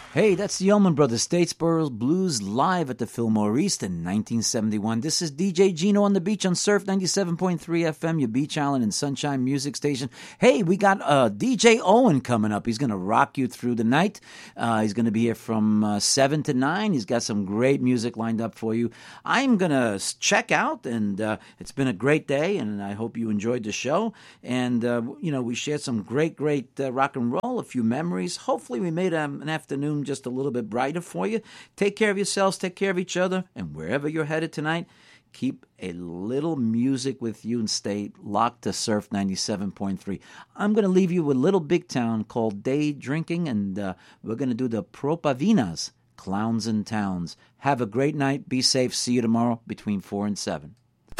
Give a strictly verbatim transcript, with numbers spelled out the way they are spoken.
Hey, that's the Allman Brothers, Statesboro Blues live at the Fillmore East in nineteen seventy-one. This is D J Gino on the beach on Surf ninety-seven point three F M, your Beach Island and Sunshine Music Station. Hey, we got uh, D J Owen coming up. He's going to rock you through the night. Uh, he's going to be here from uh, seven to nine. He's got some great music lined up for you. I'm going to check out, and uh, it's been a great day, and I hope you enjoyed the show. And, uh, you know, we shared some great, great uh, rock and roll, a few memories. Hopefully we made um, an afternoon just a little bit brighter for you. Take care of yourselves, take care of each other, and wherever you're headed tonight, keep a little music with you and stay locked to Surf ninety-seven point three. I'm going to leave you with Little Big Town called Day Drinking, and uh, we're going to do the Propavinas, Clowns in Towns. Have a great night. Be safe. See you tomorrow between four and seven.